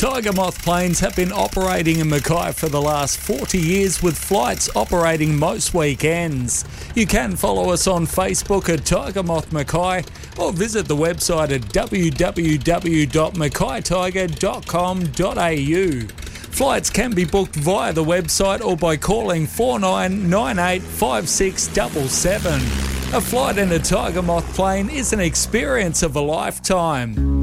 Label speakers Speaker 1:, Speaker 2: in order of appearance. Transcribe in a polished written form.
Speaker 1: Tiger Moth planes have been operating in Mackay for the last 40 years with flights operating most weekends. You can follow us on Facebook at Tiger Moth Mackay or visit the website at www.mackaytiger.com.au. Flights can be booked via the website or by calling 4998 5677. A flight in a Tiger Moth plane is an experience of a lifetime.